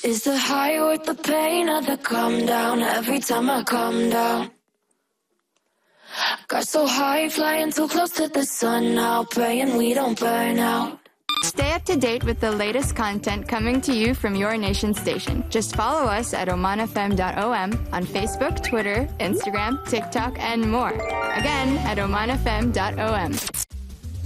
Is the high worth the pain or the calm down? Every time I calm down, got so high, flying too close to the sun now, praying we don't burn out. Stay up to date with the latest content coming to you from your nation station. Just follow us at omanfm.om on Facebook, Twitter, Instagram, TikTok, and more. Again, at omanfm.om.